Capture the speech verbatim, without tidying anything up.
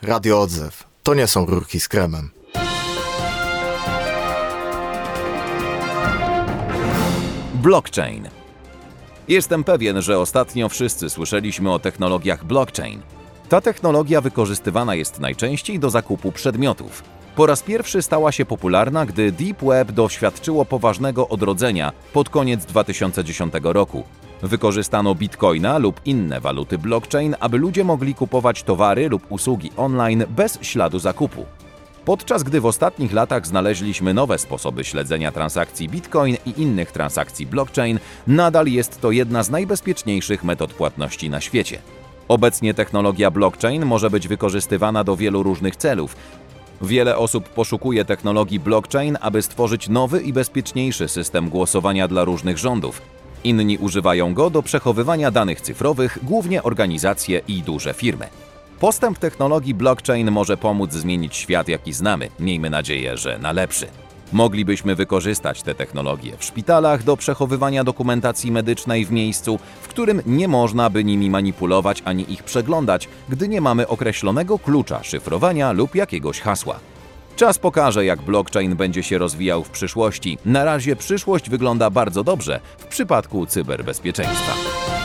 Radio Odzew. To nie są rurki z kremem. Blockchain. Jestem pewien, że ostatnio wszyscy słyszeliśmy o technologiach blockchain. Ta technologia wykorzystywana jest najczęściej do zakupu przedmiotów. Po raz pierwszy stała się popularna, gdy Deep Web doświadczyło poważnego odrodzenia pod koniec dwa tysiące dziesiątego roku. Wykorzystano bitcoina lub inne waluty blockchain, aby ludzie mogli kupować towary lub usługi online bez śladu zakupu. Podczas gdy w ostatnich latach znaleźliśmy nowe sposoby śledzenia transakcji bitcoin i innych transakcji blockchain, nadal jest to jedna z najbezpieczniejszych metod płatności na świecie. Obecnie technologia blockchain może być wykorzystywana do wielu różnych celów. Wiele osób poszukuje technologii blockchain, aby stworzyć nowy i bezpieczniejszy system głosowania dla różnych rządów. Inni używają go do przechowywania danych cyfrowych, głównie organizacje i duże firmy. Postęp technologii blockchain może pomóc zmienić świat, jaki znamy. Miejmy nadzieję, że na lepszy. Moglibyśmy wykorzystać te technologie w szpitalach do przechowywania dokumentacji medycznej w miejscu, w którym nie można by nimi manipulować ani ich przeglądać, gdy nie mamy określonego klucza szyfrowania lub jakiegoś hasła. Czas pokaże, jak blockchain będzie się rozwijał w przyszłości. Na razie przyszłość wygląda bardzo dobrze w przypadku cyberbezpieczeństwa.